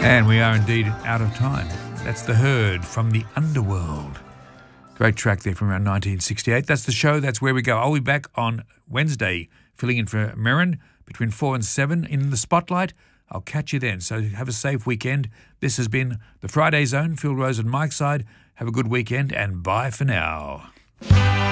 And we are indeed out of time. That's The Herd from the Underworld. Great track there from around 1968. That's the show. That's where we go. I'll be back on Wednesday, filling in for Merrin between 4 and 7 in the Spotlight. I'll catch you then. So have a safe weekend. This has been the Friday Zone. Phil Rose and Mike's side. Have a good weekend and bye for now.